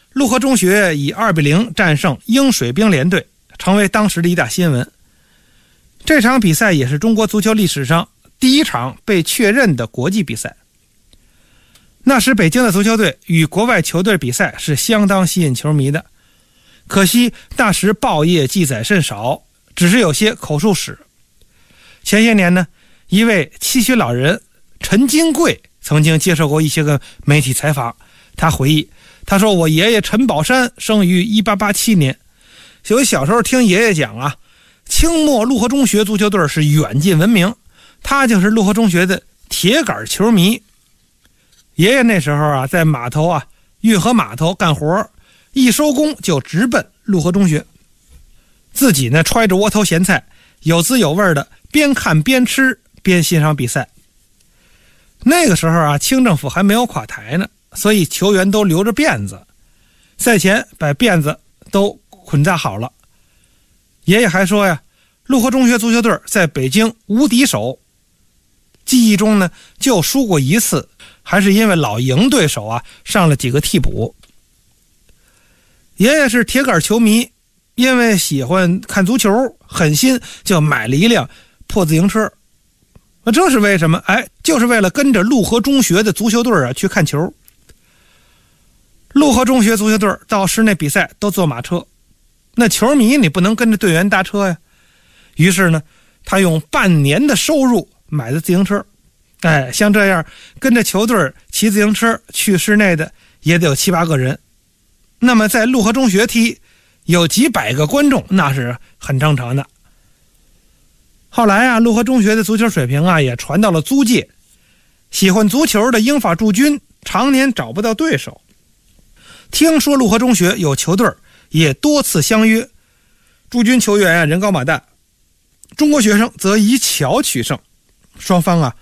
陆河中学以2-0战胜英水兵联队，成为当时的一大新闻。这场比赛也是中国足球历史上第一场被确认的国际比赛。那时北京的足球队与国外球队比赛是相当吸引球迷的，可惜那时报业记载甚少，只是有些口述史。前些年呢，一位七旬老人陈金贵曾经接受过一些个媒体采访，他回忆，他说我爷爷陈宝山生于1887年，所以小时候听爷爷讲啊，清末陆河中学足球队是远近闻名，他就是陆河中学的铁杆球迷。爷爷那时候啊，在码头啊，运河码头干活，一收工就直奔陆河中学，自己呢揣着窝头咸菜，有滋有味的边看边吃边欣赏比赛。那个时候啊，清政府还没有垮台呢，所以球员都留着辫子，赛前把辫子都捆扎好了。爷爷还说呀，陆河中学足球队在北京无敌手，记忆中呢就输过一次，还是因为老赢对手啊上了几个替补。爷爷是铁杆球迷，因为喜欢看足球，狠心就买了一辆破自行车。这是为什么？就是为了跟着陆河中学的足球队啊去看球。陆河中学足球队到室内比赛都坐马车，那球迷你不能跟着队员搭车呀。于是呢，他用半年的收入买的自行车。像这样跟着球队骑自行车去室内的也得有7-8个人。那么在陆河中学踢有几百个观众，那是很正常的。后来啊，陆河中学的足球水平啊也传到了租界，喜欢足球的英法驻军常年找不到对手。听说陆河中学有球队，也多次相约。驻军球员啊人高马大，中国学生则以巧取胜，双方啊